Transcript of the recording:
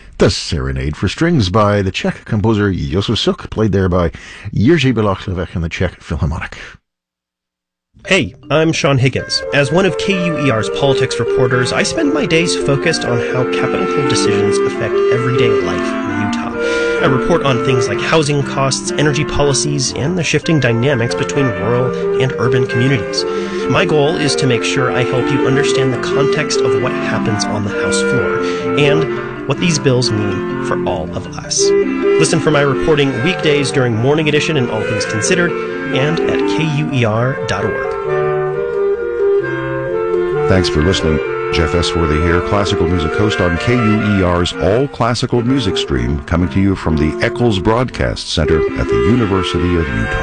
The Serenade for Strings by the Czech composer Josef Suk, played there by Jiří Bělohlávek and the Czech Philharmonic. Hey, I'm Sean Higgins. As one of KUER's politics reporters, I spend my days focused on how Capitol Hill decisions affect everyday life in Utah. I report on things like housing costs, energy policies, and the shifting dynamics between rural and urban communities. My goal is to make sure I help you understand the context of what happens on the House floor and what these bills mean for all of us. Listen for my reporting weekdays during Morning Edition and All Things Considered and at KUER.org. Thanks for listening. Jeff S. Worthy here, classical music host on KUER's All Classical Music Stream, coming to you from the Eccles Broadcast Center at the University of Utah.